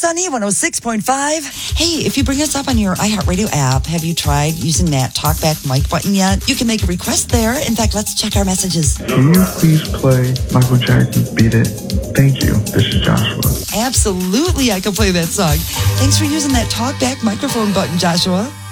Sunny 106.5. Hey, if you bring us up on your iHeartRadio app, have you tried using that talkback mic button yet? You can make a request there. In fact, let's check our messages. Can you please play Michael Jackson's Beat It? Thank you. This is Joshua. Absolutely, I can play that song. Thanks for using that talkback microphone button, Joshua.